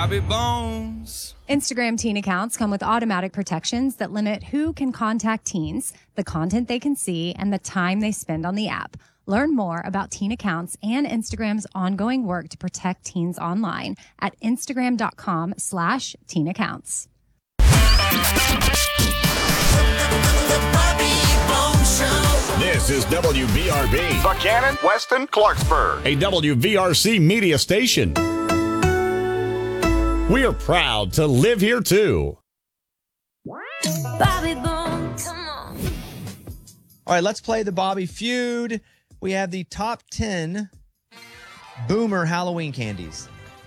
Bobby Bones. Instagram teen accounts come with automatic protections that limit who can contact teens, the content they can see, and the time they spend on the app. Learn more about teen accounts and Instagram's ongoing work to protect teens online at instagram.com/teen accounts. This is WBRB, Buchanan, Weston, Clarksburg. a WVRC media station. We are proud to live here, too. Bobby Bones, come on. All right, let's play the Bobby Feud. We have the top 10 Boomer Halloween candies.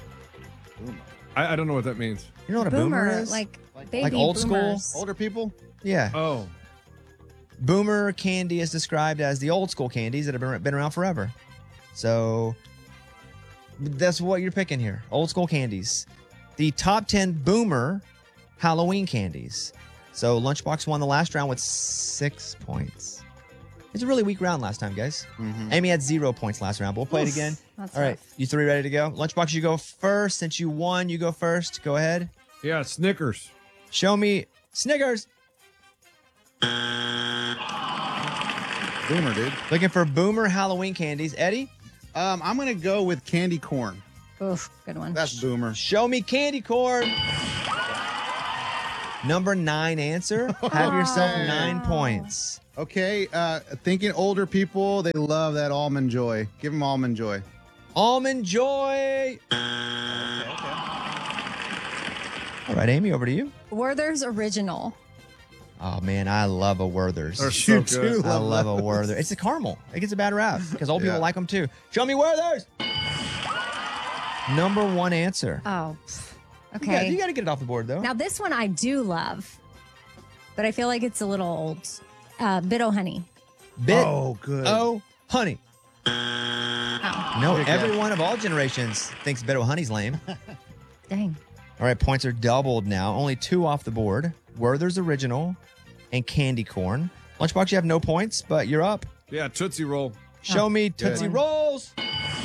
I don't know what that means. You know what a boomer is? like baby Like old school? boomers. Older people? Yeah. Oh. Boomer candy is described as the old school candies that have been around forever. So that's what you're picking here. Old school candies. The top 10 Boomer Halloween candies. So Lunchbox won the last round with 6 points. It's a really weak round last time, guys. Amy had 0 points last round, but we'll play it again. That's All right, rough. you three ready to go? Lunchbox, you go first. Since you won, you go first. Go ahead. Yeah, Snickers. Show me Snickers. Boomer, dude. Looking for Boomer Halloween candies. Eddie, I'm going to go with candy corn. Oof, good one. That's Boomer. show me candy corn. Number 9 answer. Have yourself 9 points. Okay, thinking older people, they love that Almond Joy. Give them Almond Joy. Almond Joy. All right, Amy, over to you. Werther's Original. Oh, man, I love a Werther's. They're so You good. too. I love a Werther. It's a caramel. It gets a bad rap because old people Yeah. like them too. Show me Werther's. Number 1 answer. Oh, pff, Yeah, okay. you got to get it off the board, though. Now, this one I do love, but I feel like it's a little old. Bit-O Honey. Bit. Oh, good. Oh, honey. Oh, No, Good guess. everyone of all generations thinks Bit O' Honey's lame. dang. All right, points are doubled now. Only 2 off the board. Werther's Original and Candy Corn. Lunchbox, you have no points, but you're up. Yeah, Tootsie Roll. Show me good. Tootsie Rolls.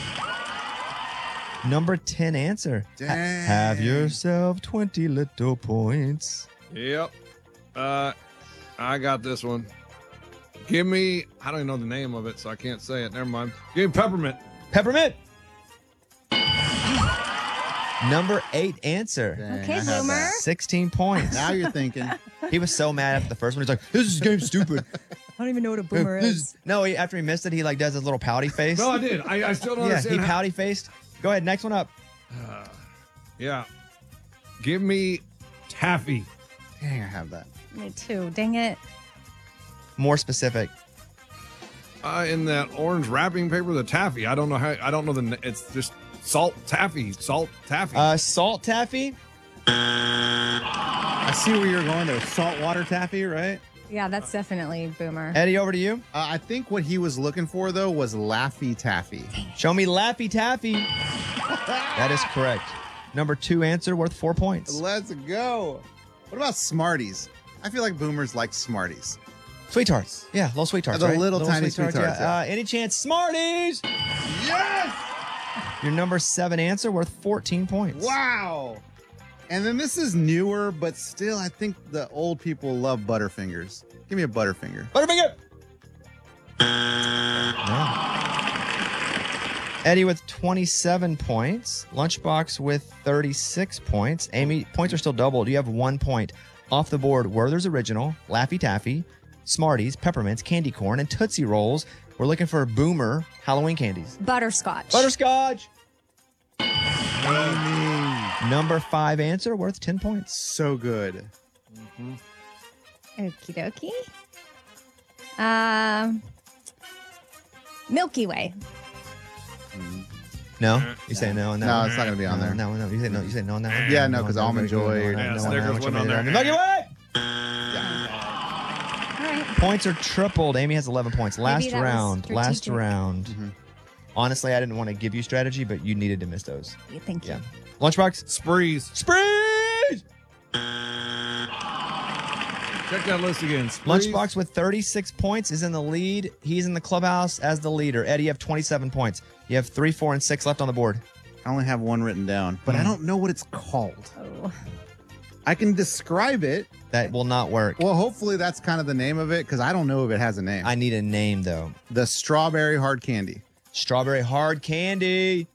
Number 10 answer. Dang. Have yourself 20 little points. Yep. I got this one. Give me, I don't even know the name of it, so I can't say it. Never mind. Give me peppermint. Peppermint. Number 8 answer. Dang, Okay, I have Boomer. that. 16 points. Now you're thinking. He was so mad after the first one. He's like, this game stupid. I don't even know what a boomer is. No, after he missed it, he like does his little pouty face. No, I did. I still don't Yeah, understand. he how- pouty faced. Go ahead, next one up. Yeah. Give me taffy. Dang, I have that. Me too. Dang it. More specific. In that orange wrapping paper, the taffy. I don't know how. I don't know it's just salt taffy. Salt taffy. Salt taffy. I see where you're going there. Saltwater taffy, right? Yeah, that's definitely boomer. Eddie, over to you. I think what he was looking for, though, was Laffy Taffy. Show me Laffy Taffy. That is correct. Number 2 answer worth 4 points. Let's go. What about Smarties? I feel like boomers like Smarties. Sweet tarts. Yeah, little sweet tarts. The right? little tiny sweet tarts, yeah. Any chance? Smarties. Yes! Your number 7 answer worth 14 points. Wow. And then this is newer, but still, I think the old people love Butterfingers. Give me a Butterfinger. Butterfinger. No. Eddie with 27 points. Lunchbox with 36 points. Amy, points are still doubled. You have 1 point. Off the board, Werther's Original, Laffy Taffy, Smarties, Peppermints, Candy Corn, and Tootsie Rolls. We're looking for Boomer Halloween candies. Butterscotch. Butterscotch. Amy. Number 5 answer worth 10 points. So good. Okie dokie. Milky Way. No? You say no on that No, one? it's not going to be on there. No, no. You say no. You say no on that one? Yeah, no, 'cause Almond Joy. Yeah, Snickers wasn't on there. Milky Way! All right. Points are tripled. Amy has 11 points. Last that was round. Last strategic. round. Honestly, I didn't want to give you strategy, but you needed to miss those. Thank you. Yeah. Lunchbox? Sprees. Sprees! Check that list again. Sprees. Lunchbox with 36 points is in the lead. He's in the clubhouse as the leader. Eddie, you have 27 points. You have 3, 4, and 6 left on the board. I only have one written down, but I don't know what it's called. Oh. I can describe it. That will not work. Well, hopefully that's kind of the name of it because I don't know if it has a name. I need a name, though. The strawberry hard candy. Strawberry hard candy.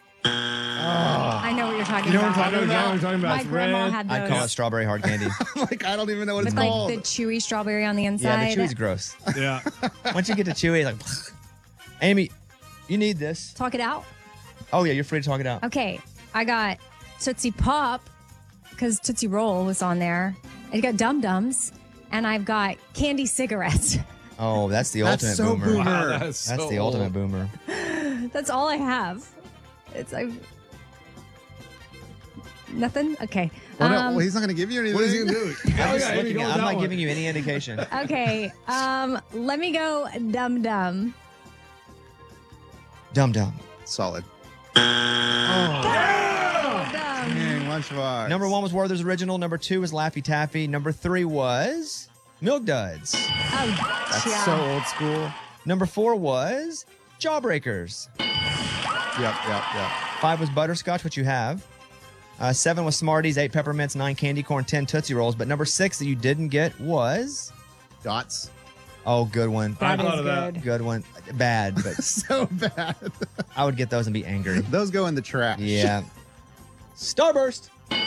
I know what you're talking You know what about. I'm talking about? My grandma had those. I'd call it strawberry hard candy. Like, I don't even know what it's with like called. the chewy strawberry on the Yeah, inside. the chewy's gross. Yeah. Once you get to chewy, like, Amy, you need this. Talk it out. Oh, yeah, you're free to talk it out. Okay, I got Tootsie Pop because Tootsie Roll was on there. I got Dum Dums, and I've got candy cigarettes. Oh, that's the That's ultimate so boomer. boomer. Wow, That's so the old. ultimate boomer. That's all I have. It's nothing. Okay. Well, no, well, he's not going to give you anything. What is he gonna do? I'm not giving you any indication. Okay. Let me go Dum Dum. Dum Dum. Solid. Dum. Dang, Lunchbox. Number 1 was Werther's Original. Number 2 was Laffy Taffy. Number 3 was Milk Duds. Oh, That's yeah. so old school. Number 4 was Jawbreakers. Yep. 5 was Butterscotch, which you have. 7 was Smarties. 8 Peppermints. 9 Candy Corn. 10 Tootsie Rolls. But number 6 that you didn't get was... Dots. Oh, good one. That I thought is of that. good. Good one. Bad, but So bad. I would get those and be angry. Those go in the trash. Yeah. Starburst.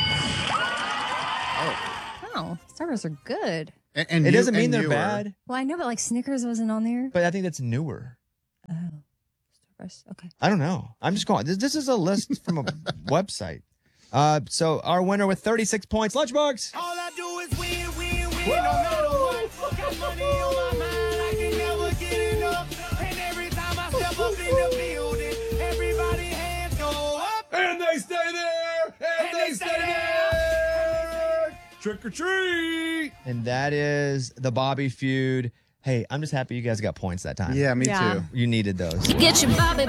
Oh, Starbursts are good. And It new- doesn't mean and they're newer. bad, Well, I know, but like Snickers wasn't on there. but I think that's newer. Oh, Starburst. Okay. I don't know. I'm just going. This is a list from a website. So our winner with 36 points, Lunchbox. All I do is win, win, win, no matter what. Got money on my mind, I can never get enough. And every time I step up in the building, everybody hands go up. And they stay there. And they stay there. Trick or treat. And that is the Bobby feud. Hey, I'm just happy you guys got points that time. Yeah, me Yeah. too. You needed those. Get your Bobby